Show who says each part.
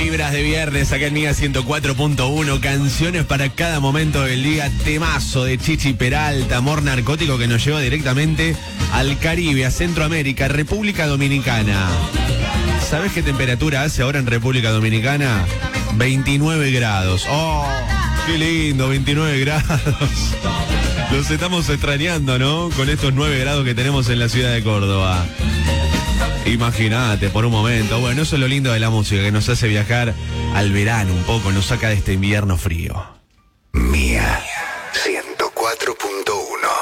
Speaker 1: Vibras de viernes acá en Mega 104.1, canciones para cada momento del día, temazo de Chichi Peralta, Amor Narcótico, que nos lleva directamente al Caribe, a Centroamérica, República Dominicana. ¿Sabes qué temperatura hace ahora en República Dominicana? 29 grados. ¡Oh! ¡Qué lindo! 29 grados. Los estamos extrañando, ¿no? Con estos 9 grados que tenemos en la ciudad de Córdoba. Imagínate por un momento. Bueno, eso es lo lindo de la música, que nos hace viajar al verano un poco, nos saca de este invierno frío.